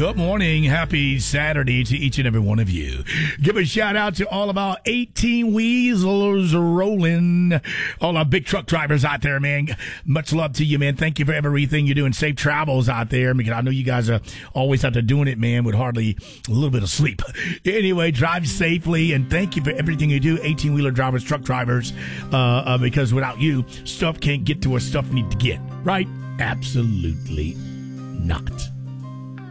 Good morning. Happy Saturday to each and every one of you. Give a shout out to all of our 18 Weasels rolling. All our big truck drivers out there, man. Much love to you, man. Thank you for everything you're doing. Safe travels out there, because I know you guys are always out there doing it, man, with hardly a little bit of sleep. Anyway, drive safely, and thank you for everything you do, 18-wheeler drivers, truck drivers, because without you, stuff can't get to where stuff need to get, right? Absolutely not.